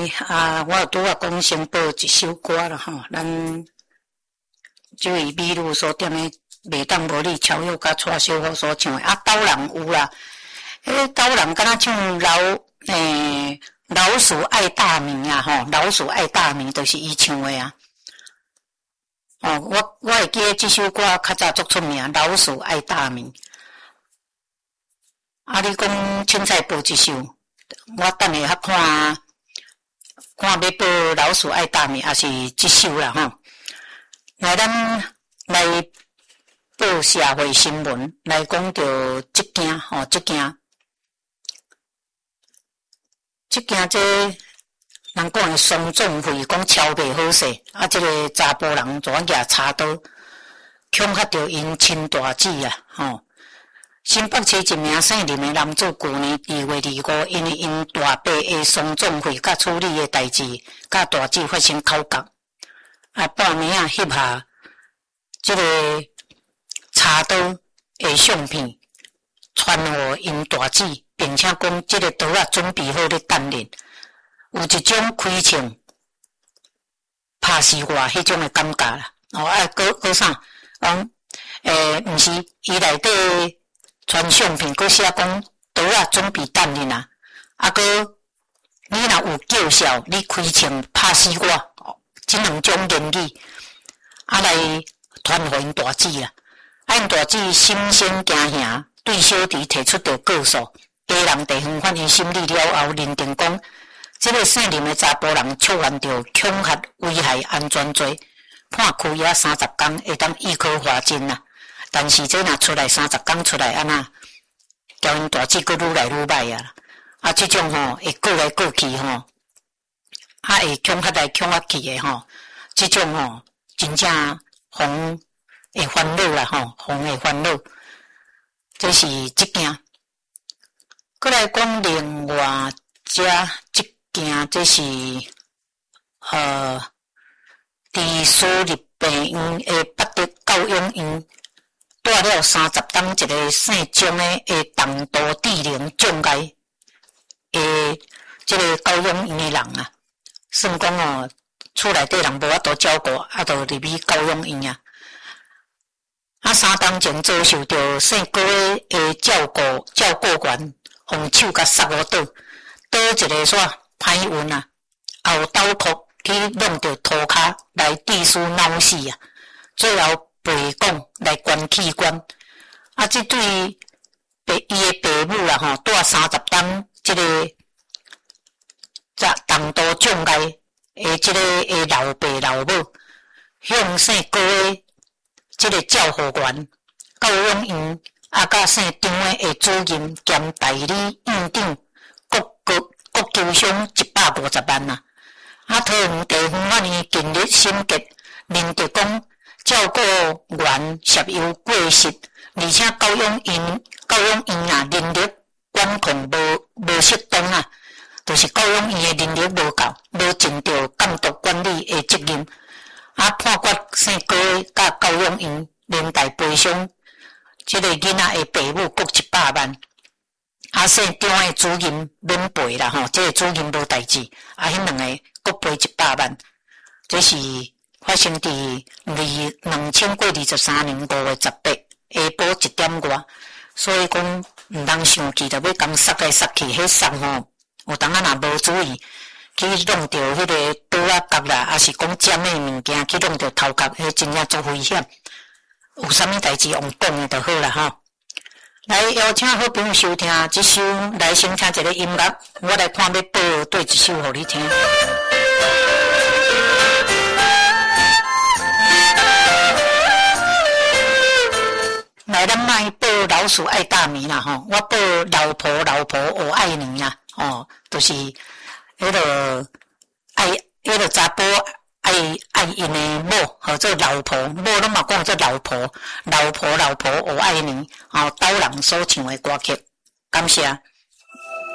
我拄啊讲先播一首歌啦吼，咱这位美女所点的袂当无你超越甲蔡小虎所唱的斗人有啦，斗人敢若唱老鼠爱大米啊吼，老鼠爱大米就是伊唱的啊。我会记得这首歌较早足出名，老鼠爱大米。你讲凊彩播一首，我等下看要播老鼠爱大米，还是这首啦吼。来，咱来报社会新闻，来讲到这件吼，这件这人讲的双总会讲超袂好势，这个查甫人怎举插刀，恐吓到因亲大姊啊吼。新北市一名姓林的男子，去年2月25日，因为因大伯的丧葬费甲处理的代志，甲大姊发生口角，半暝啊翕下这个插刀的相片，传互因大姊，并且讲这个刀准备好咧等人，有一种开枪拍死我迄种的感觉啦。搁啥？毋是伊内底传相片，搁写讲刀准备等你啊，搁你若有叫嚣，你开枪拍死我，这两种言语，来传互因大姊啦。因大姊心生惊吓，对小弟提出着告诉。家人地方反映心理了后，认定讲，这个姓林的查甫人触犯着恐吓危害安全罪，判拘押30天，会当依考罚金啦。但是这若出来30天出来，交因大姊佫愈来愈歹啊！这种会过来过去会恐吓来恐吓去的这种真正红会烦恼啦红会烦恼，这是一件。过来讲另外一件，这是伫私立病院的北德教养院带了30天一个姓钟的重度智能障碍这个教养院的人啊，算讲厝内底人无法度照顾，就入去教养院啊。3天前遭受到姓高的照顾员用手甲杀我倒一个煞歹运啊，后倒壳去弄到涂骹来致死脑死啊，最后陪讲来捐器官。这对伊的爸母啦带30天这个重度障碍这个老爸老母向姓高的这个照护员、教养院甲姓张的主任兼代理院长各求偿150万啊！桃园地方法院近日审结，认定讲照顾员涉有过失，而且教养院人力管控无适当啊，就是教养院的人力无够，无尽到监督管理的责任。判决姓高甲教养院连带赔偿这个囡仔的爸母各100万。姓张的主任免赔啦这个主任无代志，迄两个各赔100万。这是发生伫2023年5月18下晡1点外，所以讲毋通生气，就要讲杀来杀去，迄杀有当若无注意去弄到迄个刀角啦，还是讲尖的物件去弄到头壳，迄真正足危险。有啥物代志用讲的就好啦来邀请好朋友收听这首，来先听一个音乐，我来看要播对一首互你听。来，咱卖播老鼠爱大米啦我播老婆我爱你啦就是迄个查甫爱因的某做老婆，某拢嘛讲做老婆我爱你斗人所唱的歌曲，感谢。